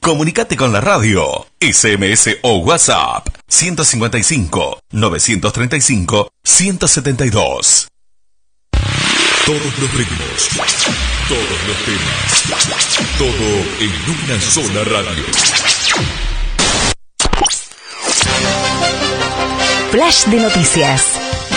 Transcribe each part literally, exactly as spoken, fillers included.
Comunicate con la radio. S M S o WhatsApp ciento cincuenta y cinco, novecientos treinta y cinco, ciento setenta y dos. Todos los ritmos, todos los temas, todo en una sola radio. Flash de noticias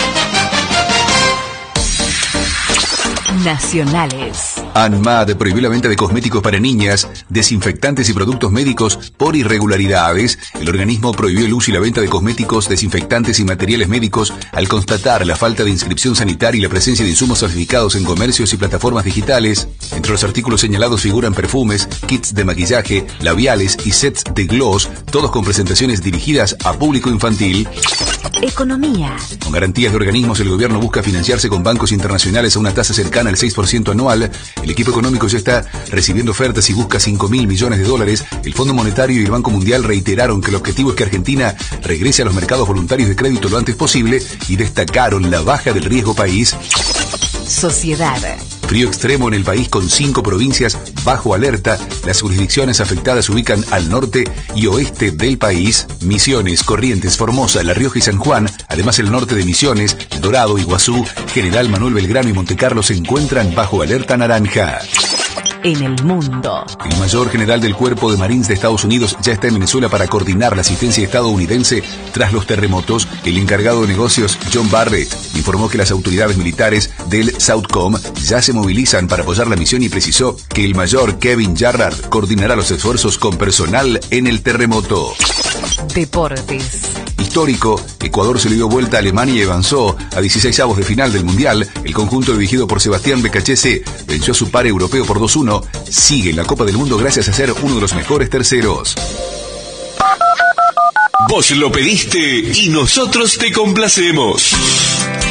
nacionales. ANMAT prohibió la venta de cosméticos para niñas, desinfectantes y productos médicos por irregularidades. El organismo prohibió el uso y la venta de cosméticos, desinfectantes y materiales médicos al constatar la falta de inscripción sanitaria y la presencia de insumos falsificados en comercios y plataformas digitales. Entre los artículos señalados figuran perfumes, kits de maquillaje, labiales y sets de gloss, todos con presentaciones dirigidas a público infantil. Economía. Con garantías de organismos, el gobierno busca financiarse con bancos internacionales a una tasa cercana al seis por ciento anual. El equipo económico ya está recibiendo ofertas y busca cinco mil millones de dólares. El Fondo Monetario y el Banco Mundial reiteraron que el objetivo es que Argentina regrese a los mercados voluntarios de crédito lo antes posible y destacaron la baja del riesgo país. Sociedad. Frío extremo en el país con cinco provincias bajo alerta. Las jurisdicciones afectadas se ubican al norte y oeste del país. Misiones, Corrientes, Formosa, La Rioja y San Juan. Además, el norte de Misiones, Dorado, Iguazú, General Manuel Belgrano y Montecarlo se encuentran bajo alerta naranja. En el mundo. El mayor general del Cuerpo de Marines de Estados Unidos ya está en Venezuela para coordinar la asistencia estadounidense tras los terremotos. El encargado de negocios, John Barrett, informó que las autoridades militares del Southcom ya se movilizan para apoyar la misión y precisó que el mayor Kevin Jarrard coordinará los esfuerzos con personal en el terremoto. Deportes. Histórico, Ecuador se le dio vuelta a Alemania y avanzó a dieciseisavos de final del Mundial. El conjunto dirigido por Sebastián Becachese venció a su par europeo por dos uno. Sigue en la Copa del Mundo gracias a ser uno de los mejores terceros. Vos lo pediste y nosotros te complacemos.